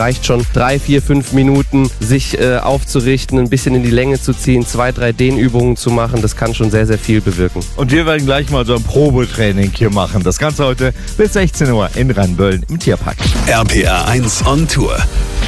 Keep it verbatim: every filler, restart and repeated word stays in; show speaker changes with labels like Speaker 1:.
Speaker 1: Reicht schon drei, vier, fünf Minuten, sich äh, aufzurichten, ein bisschen in die Länge zu ziehen, zwei, drei Dehnübungen zu machen. Das kann schon sehr, sehr viel bewirken.
Speaker 2: Und wir werden gleich mal so ein Probetraining hier machen. Das Ganze heute bis sechzehn Uhr in Rheinböllen im Tierpark.
Speaker 3: R P R eins on Tour.